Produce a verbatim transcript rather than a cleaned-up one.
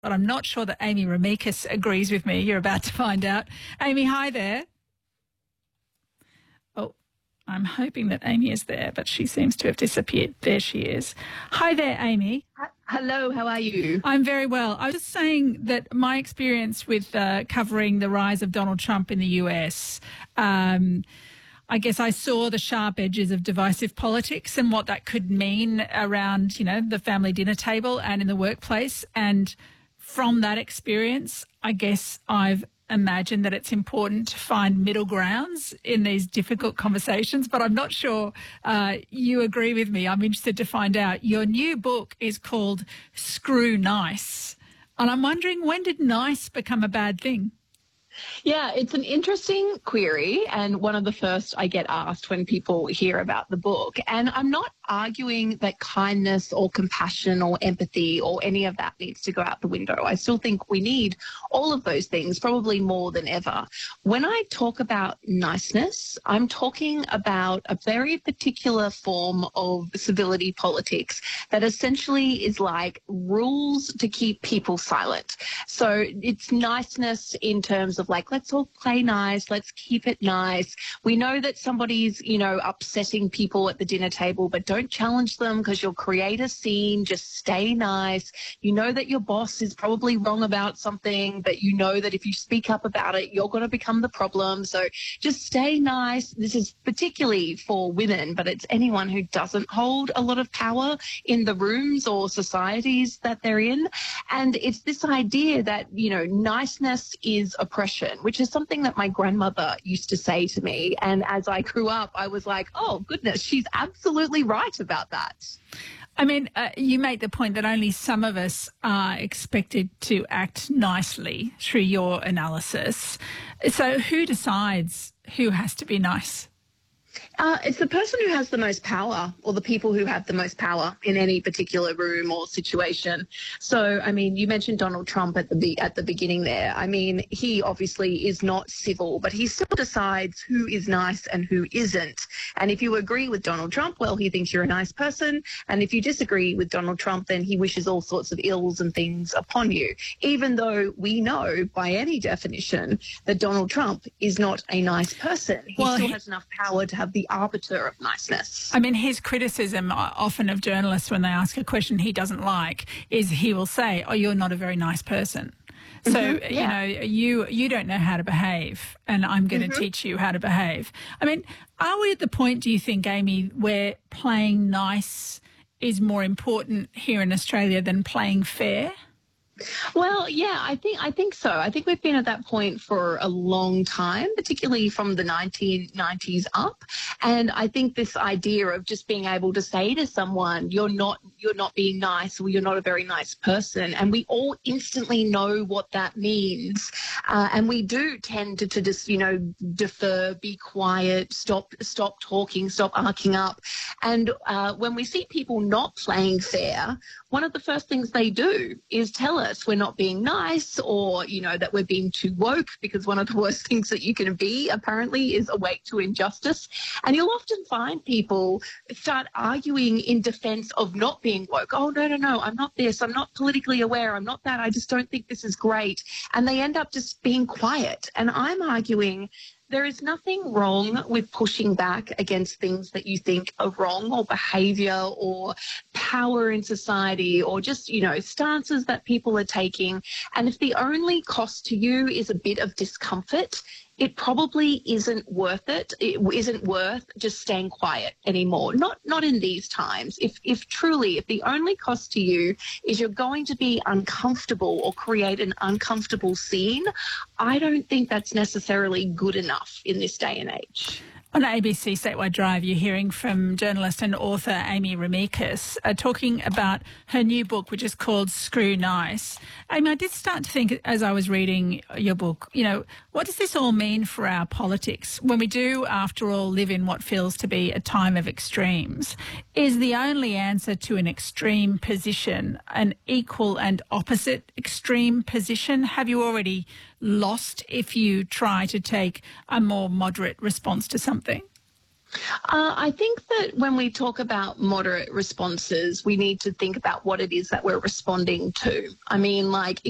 but I'm not sure that Amy Remeikis agrees with me. You're about to find out. Amy, hi there. Oh, I'm hoping that Amy is there, but she seems to have disappeared. There she is. Hi there, Amy. Hello, how are you? I'm very well. I was just saying that my experience with uh, covering the rise of Donald Trump in the U S, um, I guess I saw the sharp edges of divisive politics and what that could mean around, you know, the family dinner table and in the workplace. And from that experience, I guess I've imagined that it's important to find middle grounds in these difficult conversations, but I'm not sure uh, you agree with me. I'm interested to find out. Your new book is called Screw Nice, and I'm wondering, when did nice become a bad thing? Yeah, it's an interesting query and one of the first I get asked when people hear about the book. And I'm not arguing that kindness or compassion or empathy or any of that needs to go out the window. I still think we need all of those things, probably more than ever. When I talk about niceness, I'm talking about a very particular form of civility politics that essentially is like rules to keep people silent. So it's niceness in terms of like, let's all play nice, let's keep it nice. We know that somebody's, you know, upsetting people at the dinner table, but don't challenge them because you'll create a scene. Just stay nice. You know that your boss is probably wrong about something, but you know that if you speak up about it, you're going to become the problem. So just stay nice. This is particularly for women, but it's anyone who doesn't hold a lot of power in the rooms or societies that they're in. And it's this idea that, you know, niceness is oppression, which is something that my grandmother used to say to me. And as I grew up, I was like, oh, goodness, she's absolutely right about that. I mean, uh, you make the point that only some of us are expected to act nicely through your analysis. So who decides who has to be nice? Uh, it's the person who has the most power, or the people who have the most power in any particular room or situation. So, I mean, you mentioned Donald Trump at the be- at the beginning there. I mean, he obviously is not civil, but he still decides who is nice and who isn't. And if you agree with Donald Trump, well, he thinks you're a nice person. And if you disagree with Donald Trump, then he wishes all sorts of ills and things upon you, even though we know by any definition that Donald Trump is not a nice person. He well, still he- has enough power to have the arbiter of niceness. I mean, his criticism often of journalists when they ask a question he doesn't like is he will say, oh, you're not a very nice person. So, Mm-hmm, yeah. you know, you you don't know how to behave and I'm going Mm-hmm. to teach you how to behave. I mean, are we at the point, do you think, Amy, where playing nice is more important here in Australia than playing fair? Well, yeah, I think I think so. I think we've been at that point for a long time, particularly from the nineteen nineties up. And I think this idea of just being able to say to someone, you're not you're not being nice, or you're not a very nice person, and we all instantly know what that means. Uh, and we do tend to, to just, you know, defer, be quiet, stop stop talking, stop arcing up. And uh, when we see people not playing fair, one of the first things they do is tell us we're not being nice, or, you know, that we're being too woke, because one of the worst things that you can be, apparently, is awake to injustice. And you'll often find people start arguing in defense of not being woke. Oh, no, no, no, I'm not this. I'm not politically aware. I'm not that. I just don't think this is great. And they end up just being quiet. And I'm arguing there is nothing wrong with pushing back against things that you think are wrong, or behaviour or power in society, or just, you know, stances that people are taking. And if the only cost to you is a bit of discomfort, it probably isn't worth it. It isn't worth just staying quiet anymore. Not not in these times. If if truly, if the only cost to you is you're going to be uncomfortable or create an uncomfortable scene, I don't think that's necessarily good enough in this day and age. On A B C Statewide Drive, you're hearing from journalist and author Amy Remeikis uh, talking about her new book, which is called Screw Nice. Amy, I did start to think as I was reading your book, you know, what does this all mean for our politics when we do, after all, live in what feels to be a time of extremes? Is the only answer to an extreme position an equal and opposite extreme position? Have you already lost if you try to take a more moderate response to something? Uh, I think that when we talk about moderate responses, we need to think about what it is that we're responding to. I mean, like,